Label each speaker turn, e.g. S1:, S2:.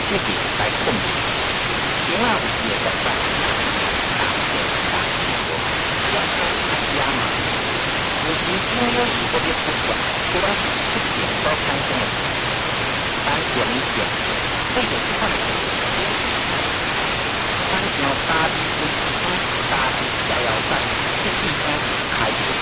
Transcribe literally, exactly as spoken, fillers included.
S1: 这个来控制。另外有一个习惯，打电打电话，要看大家嘛。有时听我如果要出去，除了是七点到三点的，但是明显，这个是看的。咱要打的是打的加油站，这地方开始